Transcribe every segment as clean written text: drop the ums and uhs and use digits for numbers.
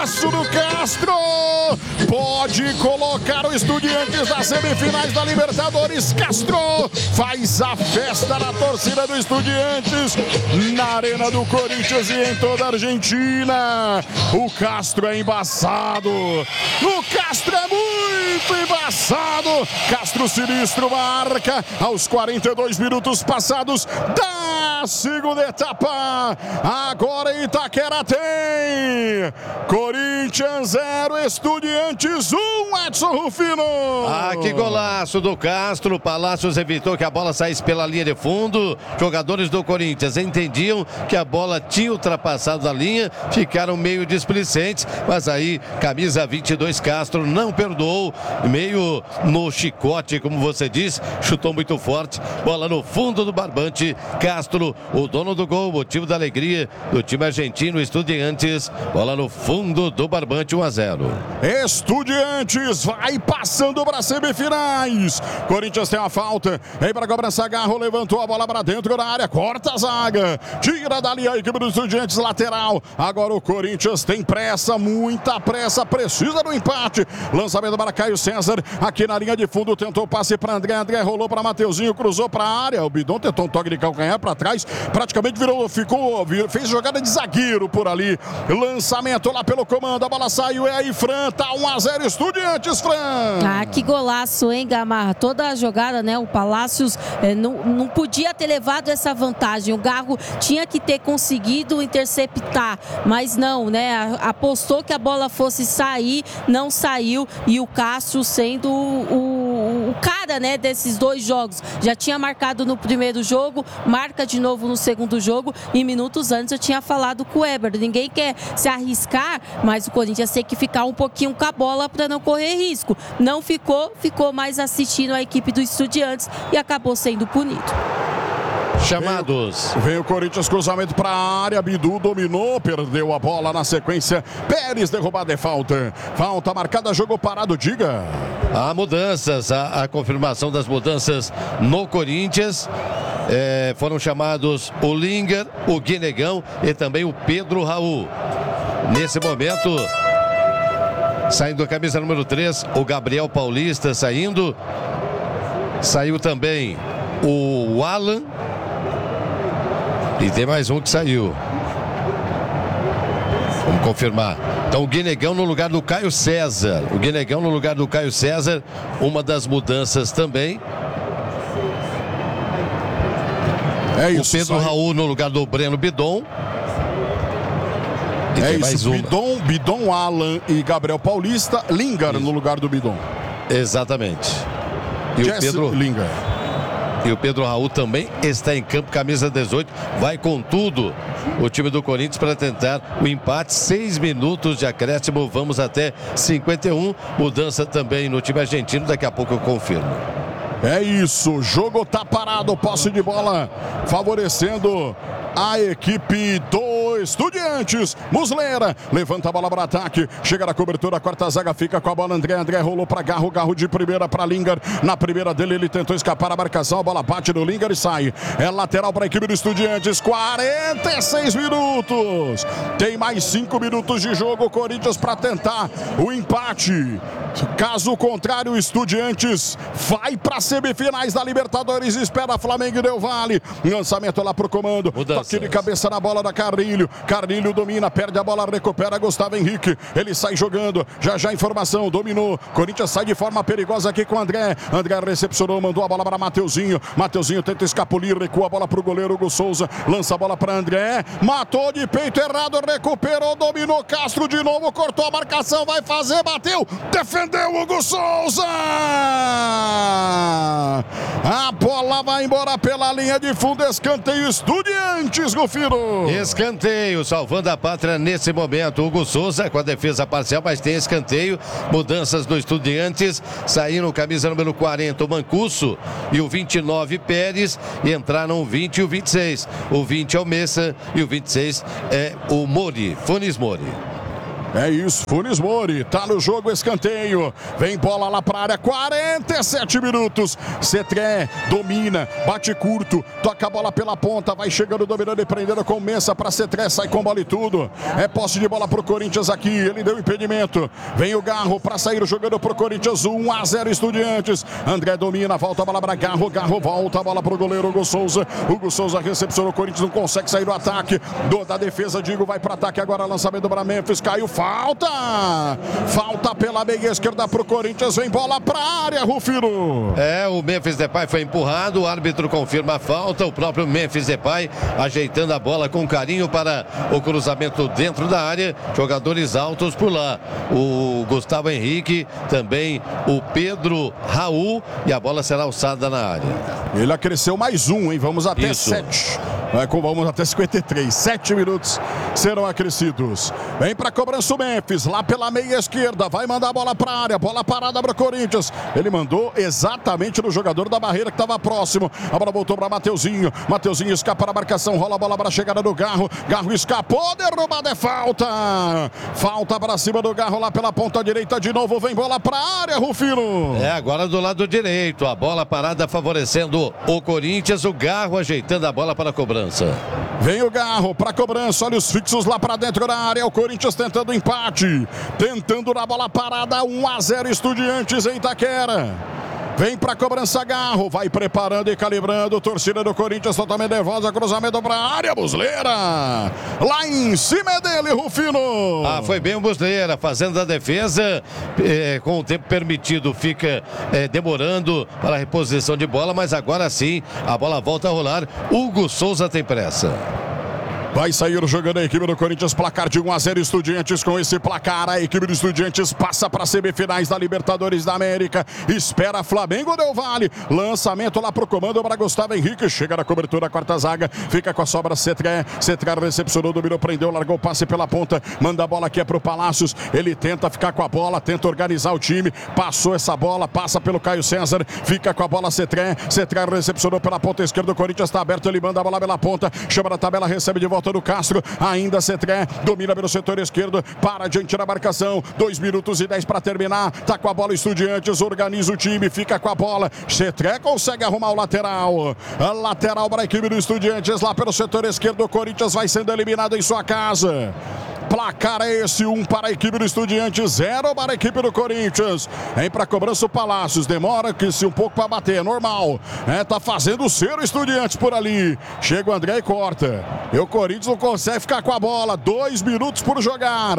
golaço do Castro! Pode colocar o Estudiantes nas semifinais da Libertadores. Castro faz a festa na torcida do Estudiantes, na Arena do Corinthians e em toda a Argentina. O Castro é embaçado. O Castro é muito embaçado. Castro sinistro marca aos 42 minutos passados da segunda etapa. Agora Itaquera tem Corinthians 0, Estudiantes 1, Edson Rufino. Que golaço do Castro. Palácios evitou que a bola saísse pela linha de fundo. Jogadores do Corinthians entendiam que a bola tinha ultrapassado a linha, ficaram meio displicentes, mas aí camisa 22 Castro não perdoou, meio no chicote, como você disse, chutou muito forte, bola no fundo do barbante. Castro, o dono do gol, motivo da alegria do time argentino. Estudiantes, bola no fundo do barbante, 1-0. Estudiantes vai passando para as semifinais. Corinthians tem a falta, vem para a cobrança, Garro levantou a bola para dentro da área, corta a zaga, tira dali a equipe dos Estudiantes, lateral. Agora o Corinthians tem pressa, muita pressa, precisa do empate. Lançamento para Caio César, aqui na linha de fundo, tentou passe para André, André rolou para Mateuzinho, cruzou para a área, o Bidon tentou um toque de calcanhar para trás, praticamente fez jogada de zagueiro por ali. Lançamento lá pelo comando, a bola saiu, é aí Fran, tá 1-0 Estudiantes, Fran. Que golaço, hein, Gamarra? Toda a jogada, né, o Palácios não podia ter levado essa vantagem, o Garro tinha que ter conseguido interceptar, mas não, né, apostou que a bola fosse sair, não saiu, e o Castro sendo o cara, né, desses dois jogos, já tinha marcado no primeiro jogo, marca de novo no segundo jogo, e minutos antes eu tinha falado com o Weber, ninguém quer se arriscar, mas o Corinthians tem que ficar um pouquinho com a bola para não correr risco, não ficou mais assistindo a equipe do Estudiantes e acabou sendo punido. Chamados. Vem o Corinthians, cruzamento para a área, Bidu dominou, perdeu a bola na sequência, Pérez derrubada é falta. Falta marcada, jogo parado, diga. Há mudanças, a confirmação das mudanças no Corinthians. Foram chamados o Linger, o Guinegão e também o Pedro Raul. Nesse momento, saindo a camisa número 3, o Gabriel Paulista saindo. Saiu também o Alan. E tem mais um que saiu. Vamos confirmar. Então o Guinegão no lugar do Caio César. O Guinegão no lugar do Caio César. Uma das mudanças também. É isso. O Pedro Raul no lugar do Breno Bidon. E tem mais uma. Bidon, Alan e Gabriel Paulista. Linger no lugar do Bidon. Exatamente. E o Pedro Linger. E o Pedro Raul também está em campo, camisa 18. Vai com tudo o time do Corinthians para tentar o empate. 6 minutos de acréscimo, vamos até 51. Mudança também no time argentino, daqui a pouco eu confirmo. É isso, o jogo tá parado, posse de bola favorecendo a equipe do Estudiantes. Muslera levanta a bola para ataque, chega na cobertura, quarta zaga, fica com a bola André, André rolou para Garro, Garro de primeira para Linger, na primeira dele ele tentou escapar a marcação, a bola bate no Linger e sai. É lateral para a equipe do Estudiantes, 46 minutos, tem mais 5 minutos de jogo, Corinthians para tentar o empate. Caso contrário, o Estudiantes vai para semifinais da Libertadores, espera Flamengo e Del Valle. Lançamento lá pro comando, toque de cabeça na bola da Carrilho. Carrilho domina, perde a bola, recupera Gustavo Henrique. Ele sai jogando, já informação, dominou. Corinthians sai de forma perigosa aqui com o André. André recepcionou, mandou a bola para Mateuzinho. Mateuzinho tenta escapulir, recua a bola pro goleiro Hugo Souza. Lança a bola para André, matou de peito errado, recuperou, dominou Castro de novo, cortou a marcação, vai fazer, bateu, defendeu Hugo Souza. A bola vai embora pela linha de fundo, escanteio Estudiantes, Rufino. Escanteio, salvando a pátria nesse momento. Hugo Souza com a defesa parcial, mas tem escanteio. Mudanças do Estudiantes. Saíram camisa número 40, o Mancuso, e o 29, Pérez. E entraram o 20 e o 26. O 20 é o Messa e o 26 é o Mori, Funes Mori. É isso, Funes Mori, tá no jogo, escanteio, vem bola lá pra área, 47 minutos, Cetré domina, bate curto, toca a bola pela ponta, vai chegando, dominando e prendendo com Mensa pra Cetré, sai com bola e tudo, é posse de bola pro Corinthians aqui, ele deu impedimento, vem o Garro pra sair jogando pro Corinthians, 1-0 Estudiantes, André domina, volta a bola pra Garro, volta a bola pro goleiro Hugo Souza recepcionou, o Corinthians não consegue sair do ataque, da defesa, Digo, vai pro ataque agora, lançamento para Memphis, caiu, falta pela meia esquerda pro Corinthians, vem bola pra área, Rufino. O Memphis Depay foi empurrado, o árbitro confirma a falta, o próprio Memphis Depay ajeitando a bola com carinho para o cruzamento dentro da área, jogadores altos por lá, o Gustavo Henrique, também o Pedro Raul, e a bola será alçada na área. Ele acresceu mais um, hein? Vamos até 7. Vamos até 53. 7 minutos serão acrescidos. Vem para cobrança o Memphis, lá pela meia esquerda. Vai mandar a bola para a área. Bola parada para o Corinthians. Ele mandou exatamente no jogador da barreira que estava próximo. A bola voltou para Mateuzinho. Mateuzinho escapa na marcação. Rola a bola para a chegada do Garro. Garro escapou. Derrubada, é falta. Falta para cima do Garro lá pela ponta direita. De novo vem bola para a área, Rufino. Agora do lado direito. A bola parada favorecendo o Corinthians. O Garro ajeitando a bola para a cobrança. Vem o Garro para cobrança, olha os fixos lá para dentro da área, o Corinthians tentando empate, tentando na bola parada, 1-0 Estudiantes em Itaquera. Vem para cobrança Garro, vai preparando e calibrando, torcida do Corinthians totalmente nervosa, cruzamento para a área, Busleira. Lá em cima é dele, Rufino. Foi bem o Busleira, fazendo a defesa, com o tempo permitido, fica demorando para a reposição de bola, mas agora sim, a bola volta a rolar, Hugo Souza tem pressa. Vai sair jogando a equipe do Corinthians, placar de 1-0 Estudiantes. Com esse placar, a equipe do Estudiantes passa para semifinais da Libertadores da América. Espera Flamengo Del Valle. Lançamento lá pro comando para Gustavo Henrique. Chega na cobertura, quarta zaga. Fica com a sobra Cetré. Cetré recepcionou, dominou, prendeu, largou o passe pela ponta. Manda a bola aqui pro Palácios. Ele tenta ficar com a bola, tenta organizar o time. Passou essa bola, passa pelo Caio César. Fica com a bola Cetré. Cetré recepcionou pela ponta esquerda. O Corinthians está aberto, ele manda a bola pela ponta. Chama na tabela, recebe de volta do Castro, ainda Cetré, domina pelo setor esquerdo, para diante da marcação, 2 minutos e 10 para terminar, tá com a bola Estudiantes, organiza o time, fica com a bola, Cetré consegue arrumar o lateral, a lateral para a equipe do Estudiantes, lá pelo setor esquerdo, o Corinthians vai sendo eliminado em sua casa. Placar é esse, 1 para a equipe do Estudiantes, 0 para a equipe do Corinthians. Vem para a cobrança o Palácios, demora um pouco para bater, é normal. Tá fazendo o seu Estudiantes por ali. Chega o André e corta. E o Corinthians não consegue ficar com a bola, 2 minutos por jogar.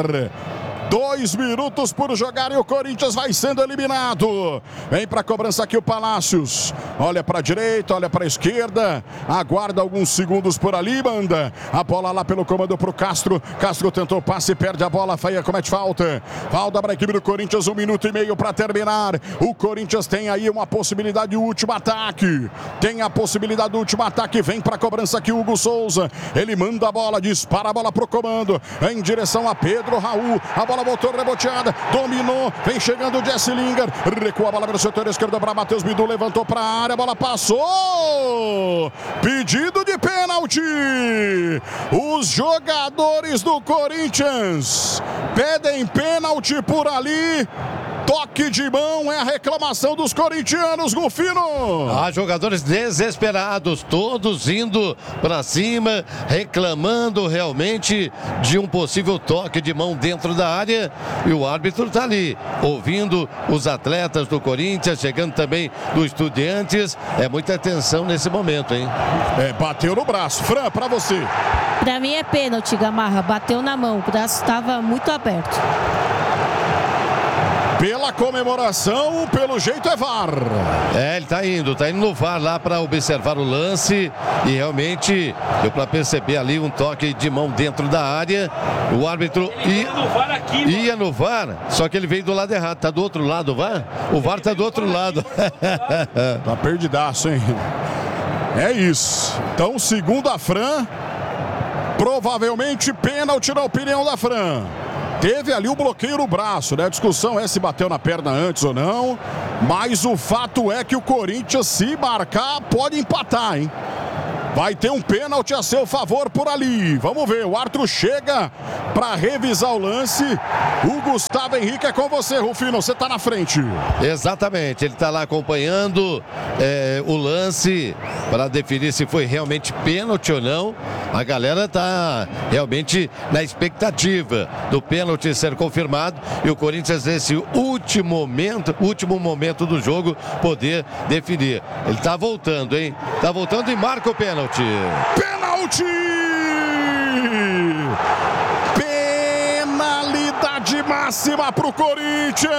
2 minutos por jogar e o Corinthians vai sendo eliminado. Vem para a cobrança aqui o Palácios. Olha para a direita, olha para a esquerda. Aguarda alguns segundos por ali, manda a bola lá pelo comando para o Castro. Castro tentou passe, perde a bola, Faia comete falta. Falta para a equipe do Corinthians, 1 minuto e meio para terminar. O Corinthians tem aí uma possibilidade de último ataque. Tem a possibilidade do último ataque. Vem para a cobrança aqui o Hugo Souza. Ele manda a bola, dispara a bola para o comando. Em direção a Pedro Raul. A bola voltou reboteada, dominou, vem chegando o Jesse Lingard, recua a bola pelo setor esquerdo para Matheus Bidu, levantou para a área, a bola passou, pedido de pênalti, os jogadores do Corinthians pedem pênalti por ali. Toque de mão, é a reclamação dos corintianos, Rufino. Jogadores desesperados, todos indo para cima, reclamando realmente de um possível toque de mão dentro da área. E o árbitro está ali, ouvindo os atletas do Corinthians, chegando também do Estudiantes. É muita tensão nesse momento, hein? Bateu no braço. Fran, para você. Para mim é pênalti, Gamarra. Bateu na mão, o braço estava muito aberto. Pela comemoração, pelo jeito é VAR. Ele tá indo no VAR lá para observar o lance e realmente deu para perceber ali um toque de mão dentro da área. O árbitro ia no VAR, só que ele veio do lado errado. Tá do outro lado o VAR? O VAR tá do outro lado. Tá perdidaço, hein? É isso. Então, segundo a Fran, provavelmente pênalti na opinião da Fran. Teve ali o bloqueio no braço, né? A discussão é se bateu na perna antes ou não. Mas o fato é que o Corinthians, se marcar, pode empatar, hein? Vai ter um pênalti a seu favor por ali. Vamos ver, o árbitro chega para revisar o lance. O Gustavo Henrique é com você, Rufino, você tá na frente. Exatamente, ele tá lá acompanhando o lance para definir se foi realmente pênalti ou não. A galera tá realmente na expectativa do pênalti ser confirmado e o Corinthians nesse último momento do jogo poder definir. Ele tá voltando, hein? Tá voltando e marca o pênalti. Pênalti! Penalidade máxima pro Corinthians!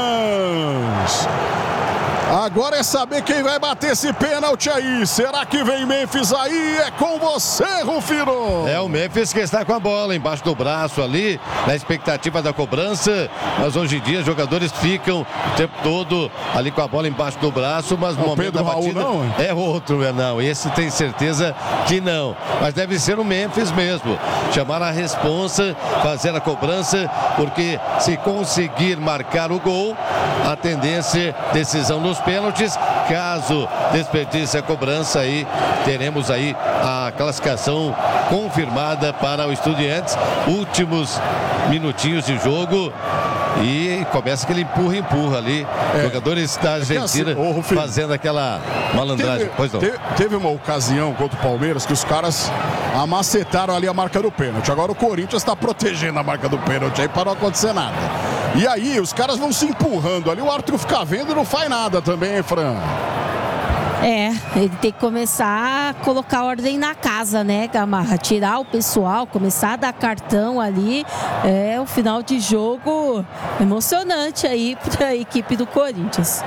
Agora é saber quem vai bater esse pênalti aí. Será que vem Memphis aí? É com você, Rufino. É o Memphis que está com a bola embaixo do braço ali, na expectativa da cobrança. Mas hoje em dia os jogadores ficam o tempo todo ali com a bola embaixo do braço. Mas no momento da batida Raul, não, é outro, não. Esse tem certeza que não. Mas deve ser o Memphis mesmo. Chamar a responsa, fazer a cobrança, porque se conseguir marcar o gol, a tendência, decisão nos pênaltis. Caso desperdice a cobrança, aí teremos aí a classificação confirmada para o Estudiantes. Últimos minutinhos de jogo e começa aquele empurra ali. Jogadores da Argentina fazendo aquela malandragem. Teve uma ocasião contra o Palmeiras que os caras amacetaram ali a marca do pênalti. Agora o Corinthians está protegendo a marca do pênalti aí para não acontecer nada. E aí os caras vão se empurrando ali, o árbitro fica vendo e não faz nada também, hein, Fran? Ele tem que começar a colocar ordem na casa, né, Gamarra? Tirar o pessoal, começar a dar cartão ali. É o final de jogo emocionante aí para a equipe do Corinthians.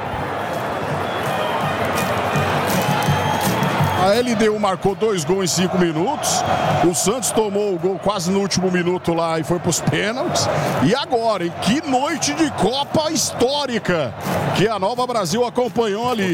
A LDU marcou 2 gols em 5 minutos. O Santos tomou o gol quase no último minuto lá e foi para os pênaltis. E agora, hein? Que noite de Copa histórica que a Nova Brasil acompanhou ali.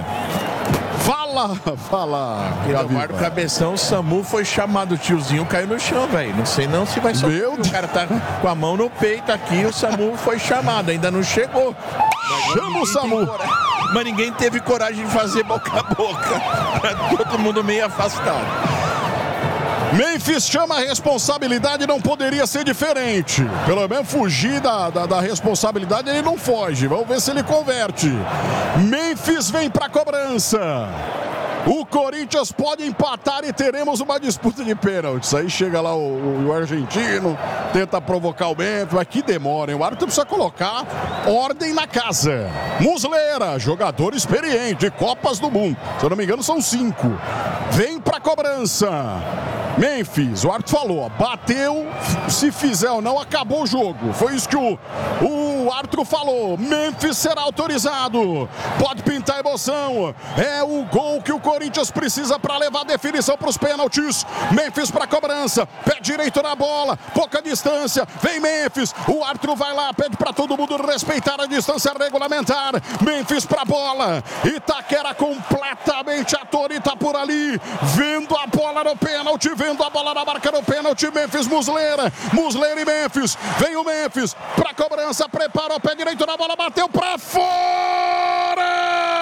Fala. Eduardo Cabeção, o Samu foi chamado, o tiozinho caiu no chão, velho. Não sei não se vai subir. O cara tá com a mão no peito aqui, o Samu foi chamado, ainda não chegou. Chama o Samu. Mas ninguém teve coragem de fazer boca a boca. Todo mundo meio afastado. Memphis chama a responsabilidade, não poderia ser diferente. Pelo menos fugir da responsabilidade, ele não foge. Vamos ver se ele converte. Memphis vem para a cobrança. O Corinthians pode empatar e teremos uma disputa de pênaltis. Aí chega lá o argentino, tenta provocar o Memphis, mas que demora, hein? O árbitro precisa colocar ordem na casa. Muslera, jogador experiente, Copas do Mundo. Se eu não me engano, são 5. Vem pra cobrança. Memphis, o árbitro falou, bateu, se fizer ou não, acabou o jogo. Foi isso que o árbitro falou. Memphis será autorizado. Pode pintar emoção. É o gol que o Corinthians precisa para levar a definição para os pênaltis. Memphis para cobrança, pé direito na bola, pouca distância, vem Memphis, o árbitro vai lá, pede para todo mundo respeitar a distância regulamentar. Memphis para a bola, Itaquera completamente atônita por ali, vendo a bola no pênalti, vendo a bola na marca do pênalti. Memphis, Muslera e Memphis, vem o Memphis para cobrança, prepara o pé direito na bola, bateu para fora!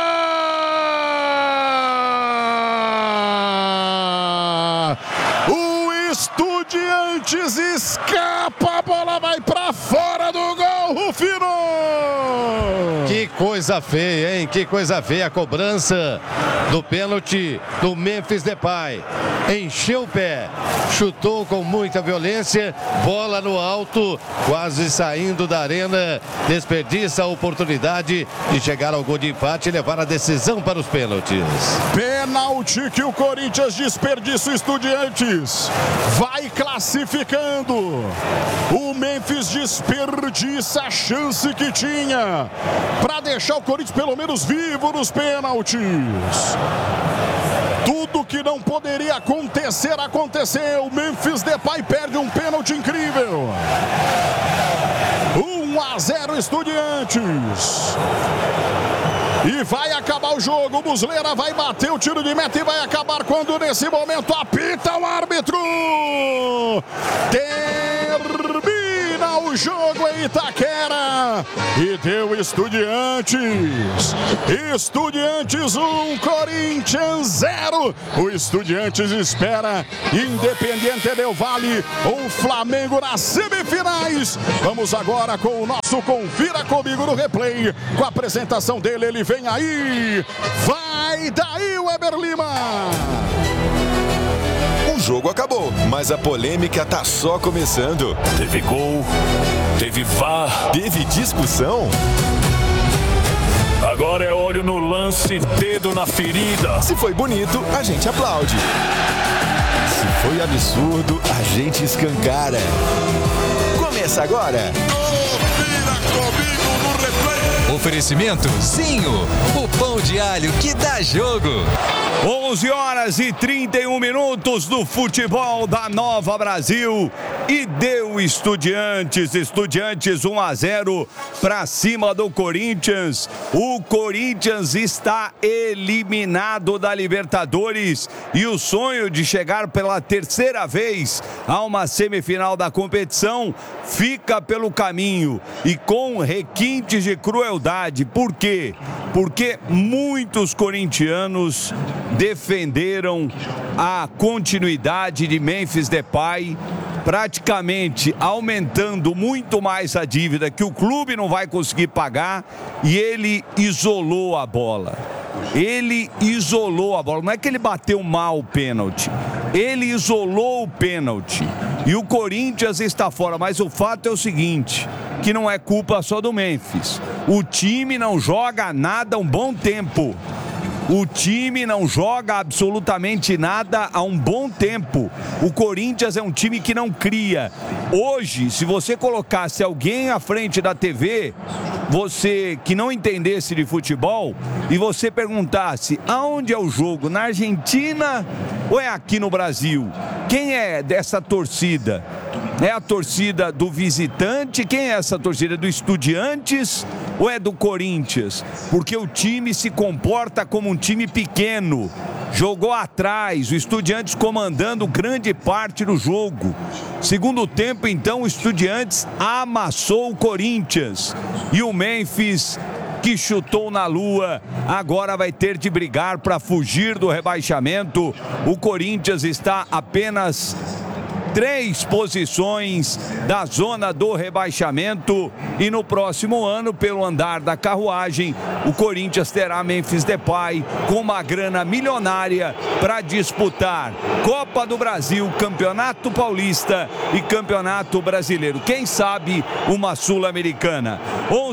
O Estudiantes escapa, a bola vai pra fora do gol, Rufino! Que coisa feia, hein? Que coisa feia a cobrança do pênalti do Memphis Depay. Encheu o pé, chutou com muita violência, bola no alto, quase saindo da arena, desperdiça a oportunidade de chegar ao gol de empate e levar a decisão para os pênaltis. Pênalti que o Corinthians desperdiça, o Estudiantes vai classificando. O Memphis desperdiça a chance que tinha para deixar o Corinthians pelo menos vivo nos pênaltis. Tudo que não poderia acontecer, aconteceu. Memphis Depay perde um pênalti incrível. 1-0 Estudiantes. E vai acabar o jogo. O Muslera vai bater o tiro de meta e vai acabar quando nesse momento apita o árbitro. Termina o O jogo em Itaquera e deu Estudiantes. Estudiantes 1, Corinthians 0. O Estudiantes espera Independiente del Valle ou Flamengo nas semifinais. Vamos agora com o nosso Confira Comigo no replay. Com a apresentação dele, ele vem aí. Vai daí, Weber Lima. O jogo acabou, mas a polêmica tá só começando. Teve gol, teve VAR, teve discussão. Agora é olho no lance, dedo na ferida. Se foi bonito, a gente aplaude. Se foi absurdo, a gente escancara. Começa agora. Confira comigo no replay. Oferecimento Zinho, o pão de alho que dá jogo. 11h31 do futebol da Nova Brasil e deu Estudiantes 1-0 para cima do Corinthians. O Corinthians está eliminado da Libertadores e o sonho de chegar pela terceira vez a uma semifinal da competição fica pelo caminho e com requintes de crueldade. Por quê? Porque muitos corintianos defenderam a continuidade de Memphis Depay, praticamente aumentando muito mais a dívida que o clube não vai conseguir pagar, e ele isolou a bola. Ele isolou a bola, não é que ele bateu mal o pênalti, ele isolou o pênalti e o Corinthians está fora. Mas o fato é o seguinte, que não é culpa só do Memphis, o time não joga nada há um bom tempo. O time não joga absolutamente nada há um bom tempo. O Corinthians é um time que não cria. Hoje, se você colocasse alguém à frente da TV, você que não entendesse de futebol, e você perguntasse aonde é o jogo, na Argentina ou é aqui no Brasil? Quem é dessa torcida? É a torcida do visitante? Quem é essa torcida? Do Estudiantes ou é do Corinthians? Porque o time se comporta como um time pequeno. Jogou atrás, o Estudiantes comandando grande parte do jogo. Segundo tempo, então, o Estudiantes amassou o Corinthians. E o Memphis, que chutou na lua, agora vai ter de brigar para fugir do rebaixamento. O Corinthians está apenas 3 posições da zona do rebaixamento e no próximo ano, pelo andar da carruagem, o Corinthians terá Memphis Depay com uma grana milionária para disputar Copa do Brasil, Campeonato Paulista e Campeonato Brasileiro. Quem sabe uma Sul-Americana.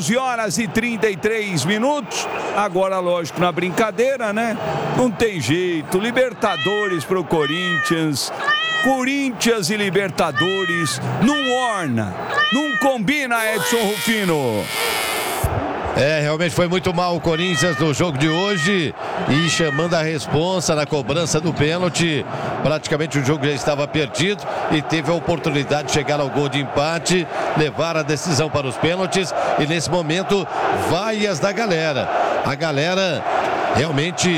11h33. Agora, lógico, na brincadeira, né? Não tem jeito. Libertadores para o Corinthians. Corinthians e Libertadores não orna, não combina, Edson Rufino. Realmente foi muito mal o Corinthians no jogo de hoje e chamando a responsa na cobrança do pênalti. Praticamente o jogo já estava perdido e teve a oportunidade de chegar ao gol de empate, levar a decisão para os pênaltis e nesse momento vaias da galera. A galera realmente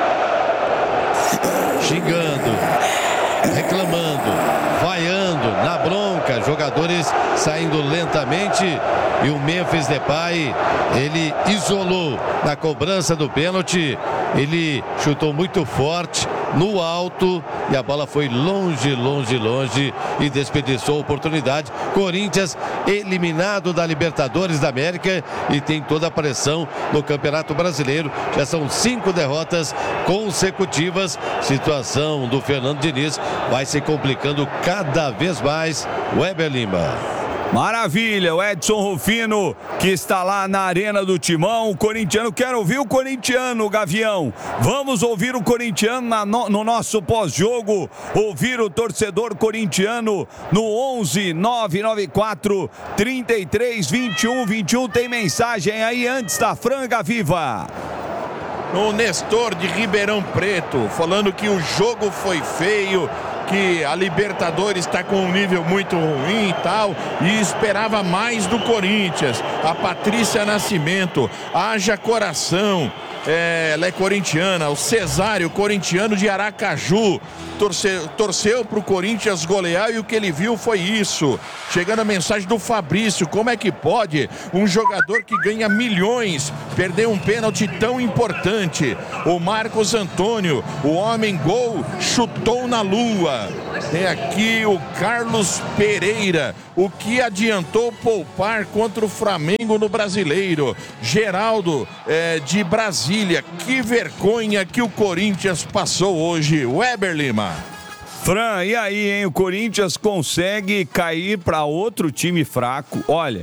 xingando, reclamando, vaiando, na bronca, jogadores saindo lentamente e o Memphis Depay, ele isolou na cobrança do pênalti, ele chutou muito forte no alto e a bola foi longe e desperdiçou a oportunidade. Corinthians eliminado da Libertadores da América e tem toda a pressão no Campeonato Brasileiro. Já são 5 derrotas consecutivas. Situação do Fernando Diniz vai se complicando cada vez mais. Weber Lima. Maravilha, o Edson Rufino que está lá na Arena do Timão, o corintiano. Quero ouvir o corintiano, Gavião. Vamos ouvir o corintiano no nosso pós-jogo, ouvir o torcedor corintiano no 11-994 33 21 21. Tem mensagem aí antes da franga viva. O Nestor de Ribeirão Preto falando que o jogo foi feio, que a Libertadores está com um nível muito ruim e tal, e esperava mais do Corinthians. A Patrícia Nascimento, haja coração. ela é corintiana, o Cesário, corintiano de Aracaju, torceu pro Corinthians golear e o que ele viu foi isso. Chegando a mensagem do Fabrício, como é que pode um jogador que ganha milhões perder um pênalti tão importante? O Marcos Antônio, o homem gol, chutou na lua. Tem aqui o Carlos Pereira, o que adiantou poupar contra o Flamengo no Brasileiro. Geraldo de Brasília, que vergonha que o Corinthians passou hoje. Weber Lima. Fran, e aí, hein? O Corinthians consegue cair para outro time fraco. Olha,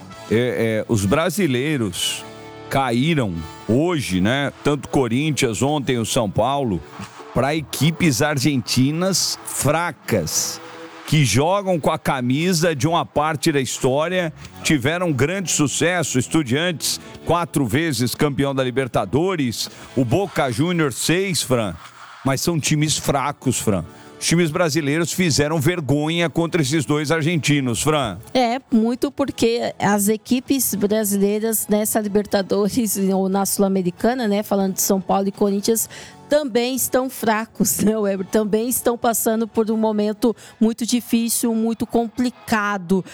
os brasileiros caíram hoje, né? Tanto Corinthians, ontem o São Paulo, para equipes argentinas fracas, que jogam com a camisa de uma parte da história, tiveram grande sucesso. Estudiantes, 4 vezes campeão da Libertadores, o Boca Juniors 6, Fran. Mas são times fracos, Fran. Os times brasileiros fizeram vergonha contra esses 2 argentinos, Fran. Muito porque as equipes brasileiras nessa Libertadores ou na Sul-Americana, né, falando de São Paulo e Corinthians, também estão fracos, né, Weber? Também estão passando por um momento muito difícil, muito complicado.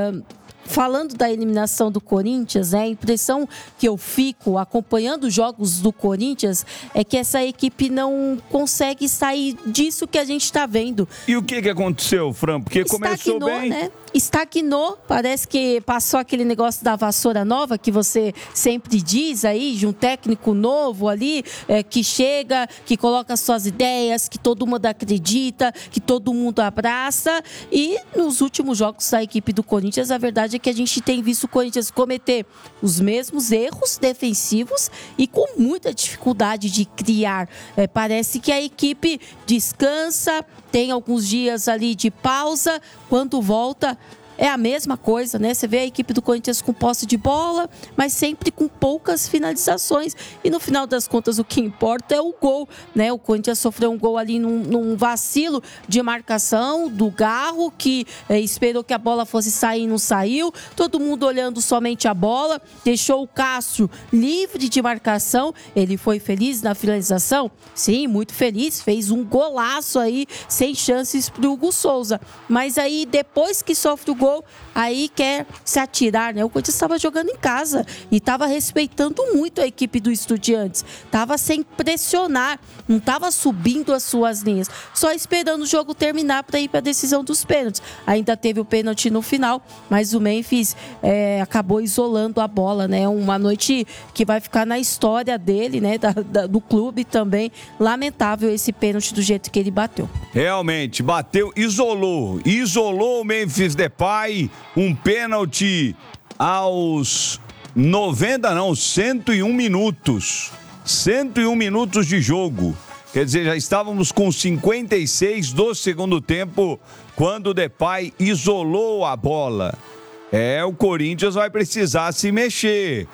Falando da eliminação do Corinthians, né, a impressão que eu fico acompanhando os jogos do Corinthians é que essa equipe não consegue sair disso que a gente está vendo. E o que aconteceu, Fran? Porque começou bem, né? Estagnou, parece que passou aquele negócio da vassoura nova que você sempre diz aí, de um técnico novo ali, que chega, que coloca suas ideias, que todo mundo acredita, que todo mundo abraça. E nos últimos jogos da equipe do Corinthians, a verdade é que a gente tem visto o Corinthians cometer os mesmos erros defensivos e com muita dificuldade de criar. Parece que a equipe descansa, tem alguns dias ali de pausa, quando volta é a mesma coisa, né? Você vê a equipe do Corinthians com posse de bola, mas sempre com poucas finalizações. E no final das contas, o que importa é o gol, né? O Corinthians sofreu um gol ali num vacilo de marcação do Garro, que esperou que a bola fosse sair e não saiu. Todo mundo olhando somente a bola, deixou o Cássio livre de marcação. Ele foi feliz na finalização? Sim, muito feliz. Fez um golaço aí, sem chances para o Hugo Souza. Mas aí, depois que sofre o gol, aí quer se atirar, né? O Corinthians estava jogando em casa e estava respeitando muito a equipe do Estudiantes. Estava sem pressionar, não estava subindo as suas linhas, só esperando o jogo terminar para ir para a decisão dos pênaltis. Ainda teve o pênalti no final, mas o Memphis acabou isolando a bola, né? Uma noite que vai ficar na história dele, né? Do clube também. Lamentável esse pênalti do jeito que ele bateu. Realmente, bateu, isolou o Memphis Depay. Um pênalti aos 101 minutos. 101 minutos de jogo. Quer dizer, já estávamos com 56 do segundo tempo quando o Depay isolou a bola. O Corinthians vai precisar se mexer.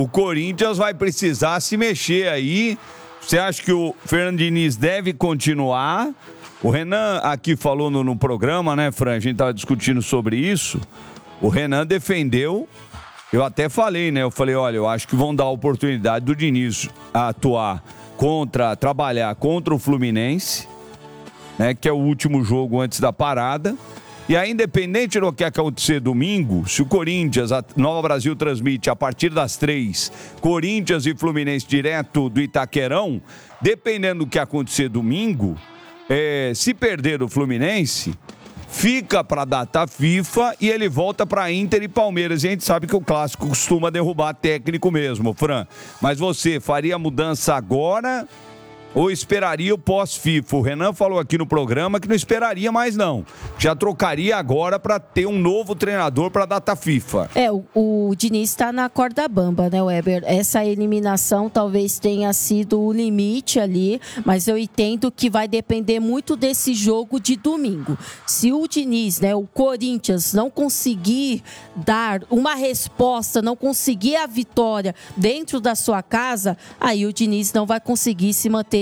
Aí. Você acha que o Fernando Diniz deve continuar? O Renan aqui falou no programa, né, Fran? A gente estava discutindo sobre isso. O Renan defendeu. Eu até falei, né? Olha, eu acho que vão dar a oportunidade do Diniz a trabalhar contra o Fluminense, né? Que é o último jogo antes da parada. E aí, independente do que acontecer domingo, se o Corinthians, a Nova Brasil transmite a partir das 3, Corinthians e Fluminense direto do Itaquerão, dependendo do que acontecer domingo, se perder o Fluminense, fica para a data FIFA e ele volta para Inter e Palmeiras. E a gente sabe que o clássico costuma derrubar técnico mesmo, Fran. Mas você faria mudança agora ou esperaria o pós-FIFA? O Renan falou aqui no programa que não esperaria mais não. Já trocaria agora para ter um novo treinador para a data FIFA. O Diniz está na corda bamba, né, Weber? Essa eliminação talvez tenha sido o limite ali, mas eu entendo que vai depender muito desse jogo de domingo. Se o Diniz, né, o Corinthians, não conseguir dar uma resposta, não conseguir a vitória dentro da sua casa, aí o Diniz não vai conseguir se manter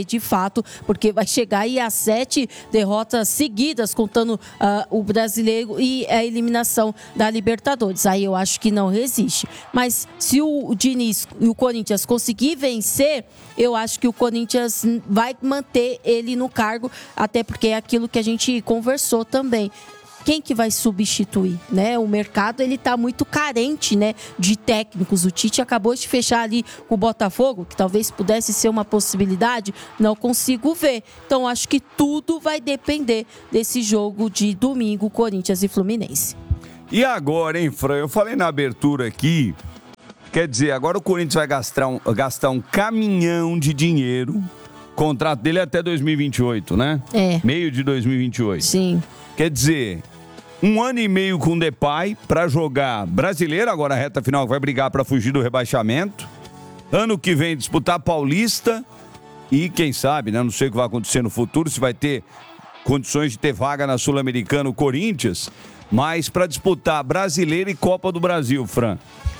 vencer de fato, porque vai chegar aí a 7 derrotas seguidas, contando o brasileiro e a eliminação da Libertadores. Aí eu acho que não resiste. Mas se o Diniz e o Corinthians conseguir vencer, eu acho que o Corinthians vai manter ele no cargo, até porque é aquilo que a gente conversou também. Quem que vai substituir, né? O mercado, ele tá muito carente, né, de técnicos. O Tite acabou de fechar ali com o Botafogo, que talvez pudesse ser uma possibilidade, não consigo ver. Então, acho que tudo vai depender desse jogo de domingo, Corinthians e Fluminense. E agora, hein, Fran? Eu falei na abertura aqui, quer dizer, agora o Corinthians vai gastar um caminhão de dinheiro. O contrato dele é até 2028, né? Meio de 2028. Sim. Quer dizer, 1 ano e meio com o Depay para jogar brasileiro, agora a reta final vai brigar para fugir do rebaixamento. Ano que vem disputar Paulista e quem sabe, né? Não sei o que vai acontecer no futuro, se vai ter condições de ter vaga na Sul-Americana o Corinthians, mas para disputar brasileiro e Copa do Brasil, Fran.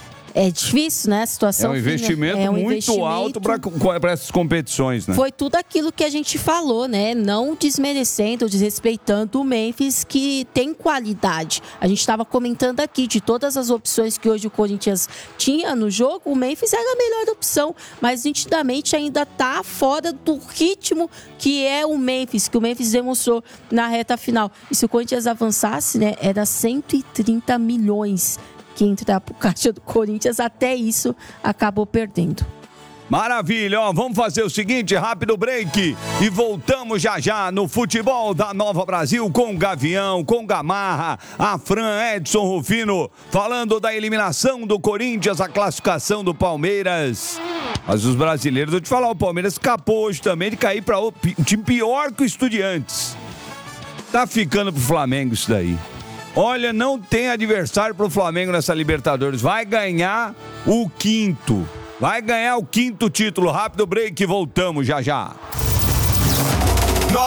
É difícil, né? A situação é um investimento muito alto para essas competições, né? Foi tudo aquilo que a gente falou, né? Não desmerecendo, desrespeitando o Memphis, que tem qualidade. A gente estava comentando aqui de todas as opções que hoje o Corinthians tinha no jogo, o Memphis era a melhor opção, mas nitidamente ainda está fora do ritmo que é o Memphis, que o Memphis demonstrou na reta final. E se o Corinthians avançasse, né? Era 130 milhões que entrar pro caixa do Corinthians, até isso acabou perdendo. Maravilha, ó, vamos fazer o seguinte, rápido break e voltamos já no futebol da Nova Brasil com o Gavião, com Gamarra, a Fran, Edson Rufino, falando da eliminação do Corinthians, a classificação do Palmeiras. Mas os brasileiros, vou te falar, o Palmeiras escapou hoje também de cair para um time pior que o Estudiantes. Tá ficando pro Flamengo isso daí. Olha, não tem adversário pro Flamengo nessa Libertadores. Vai ganhar o 5º. Vai ganhar o 5º título. Rápido break, voltamos já.